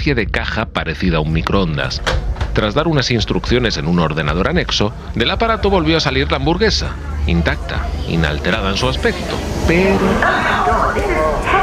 especie de caja parecida a un microondas. Tras dar unas instrucciones en un ordenador anexo, del aparato volvió a salir la hamburguesa, intacta, inalterada en su aspecto, pero